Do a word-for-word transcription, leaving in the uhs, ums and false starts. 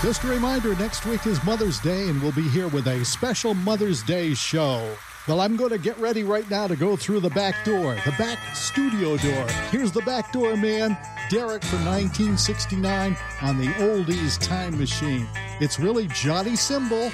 Just a reminder, next week is Mother's Day, and we'll be here with a special Mother's Day show. Well, I'm going to get ready right now to go through the back door, the back studio door. Here's the back door man, Derek from nineteen sixty-nine on the Oldies Time Machine. It's really Johnny Symbol